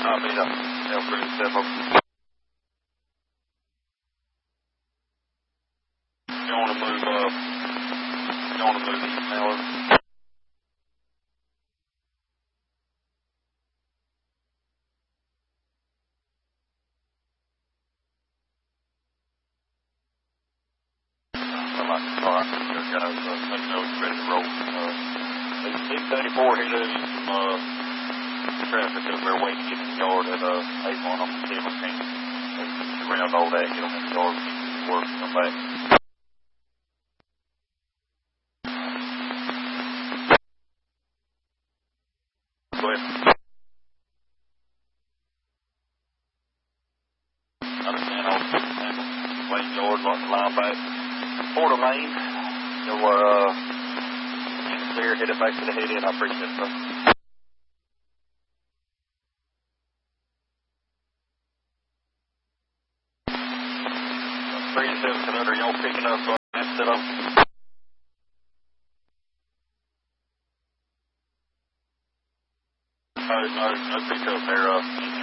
Mira, eu pretty step up. You want to move east now? Alright, guys, let me know it's ready to roll. 834, he does some traffic up there waiting to get in the yard at 8-1 on the 17th. Around all that, get them in the yard, work, come back. Go ahead. Understand all the lane yard, like the line back. Florida Lane, clear, hit it back to the head end. I appreciate it, sir. 3700, y'all picking up instead of. No pickup there.